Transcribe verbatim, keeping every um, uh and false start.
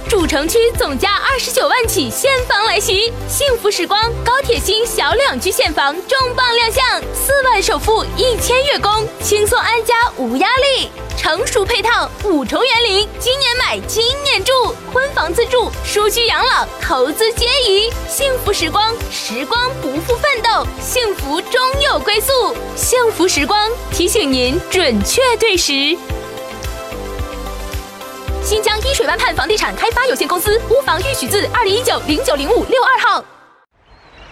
主城区总价二十九万起现房来袭，幸福时光高铁新小两居现房重磅亮相，四万首付一千月供，轻松安家无压力。成熟配套五重园林，今年买今年住，婚房自住、舒居养老、投资皆宜。幸福时光，时光不负奋斗，幸福终有归宿。幸福时光提醒您准确对时。新疆伊水湾畔房地产开发有限公司，屋房预取自二零一九零九零五六二号。